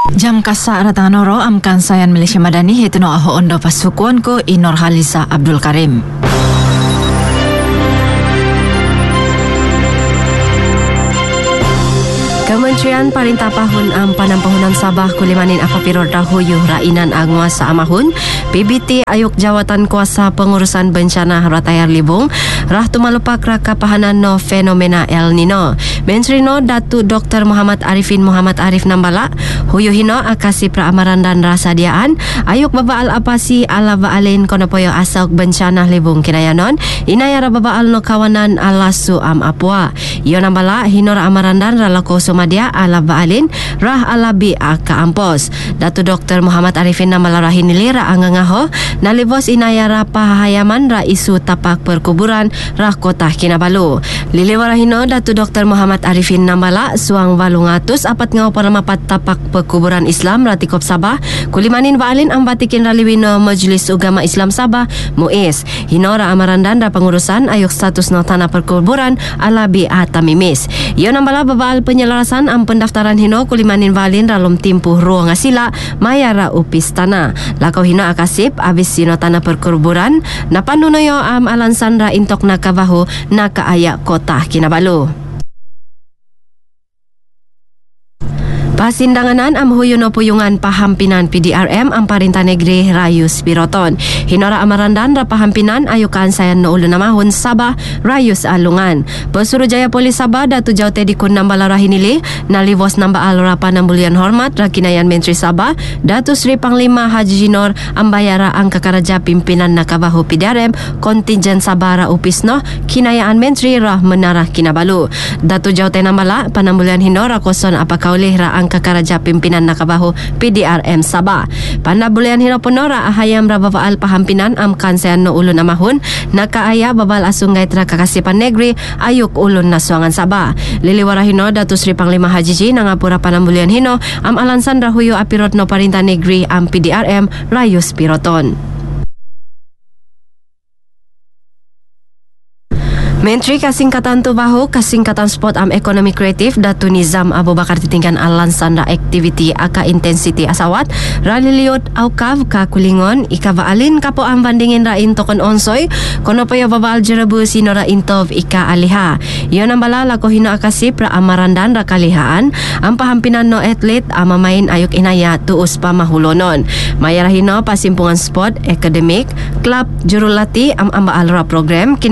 Jam kasa ratanganoro amkan sayan Malaysia Madani hetuno aho ondo pasukuan ko Inor Halisa Abdul Karim. Kementerian Parintah Pahun Panampuhunan Sabah kulimanin apapiro dahuyuh rainan anguasa amahun PBT ayuk jawatan kuasa pengurusan bencana Ratayar Libung rah tumalupak rakapahanan no fenomena El Nino. Menteri no Datu Dr. Muhammad Arifin Muhammad Arif Nambala huyuhino akasi praamaran dan rasadiaan ayuk babaal apasi ala baalin konopoyo asauk bencana Libung kinayanon inayara babaal no kawanan ala suam apua. Iyo Nambala hinor amaran dan ralako Madia ala baalin rah alabi ka ampos. Datu Dr. Muhammad Arifin Nambala rahinilira angangaho nalibos inayara pahayaman ra isu tapak perkuburan rah kota Kinabalu. Liliwarahino Datu Dr. Muhammad Arifin Nambala suang walungatus apat ngau paramapat tapak perkuburan Islam ratikop Sabah kulimanin baalin ambatikin raliwino Majlis Ugama Islam Sabah MUIS. Hinora amarandan ra pengurusan ayuk status no tanah perkuburan alabi atamimis. Iyo Nambala babaal penyelarasan ang pendaftaran hino kulimanin valin ralom timpuh ruang asila mayara upis tanah. Lakau hino akasip abis sino tanah perkuburan napanunoyo alansan ra intok nakabahu nakaaya kota Kinabalu. Pasindanganan am huyuno puyungan pahampinan PDRM ang Parintah Negeri Rayus Piroton. Hinora amarandan ra pahampinan ayukan sayan no ulo namahon Sabah Rayus Alungan. Pesuruhjaya Polis Sabah Datu Jaute Dikun Nambala rahinili nalivos nambaal ra panambulian hormat ra kinayan Menteri Sabah Datu Sri Panglima Haji Jinor ambayara ang kakaraja pimpinan nakabahu PDRM kontinjen Sabah ra upisno kinayaan Menteri ra menarah Kinabalu. Datu Jaute Nambala panambulian hinora koson apakaulih ra kakaraja pimpinan nakabahu PDRM Sabah. Pandabulian hino ponora ahayam ra babaal pahampinan am kansean no ulun amahun nakaaya babal asungay tra kakasipan negeri ayuk ulun na suangan Sabah. Liliwara hino Datu Sri Panglima Haji nangapura panambulian hino am alansan rahuyo apirot no Parintah Negeri am PDRM Rayus Piroton. Menteri Kasingkatan Tubahu Kasingkatan Sport am Ekonomi Kreatif Datu Nizam Abu Bakar titingkan alansan ra aktiviti aka intensity asawat raliliot aukav ka kulingon ikavaalin kapo ang bandingin ra intokon onsoy kono payo babaal jerabu sinora intov ika aliha. Iyo Nambala lako hino akasip ra amarandan ra kalihaan ang pahampinan no atlet amamain ayuk inaya tuus pa mahulonon. Mayara hino pasimpungan sport, academic, club, jurulati am ambaal ra program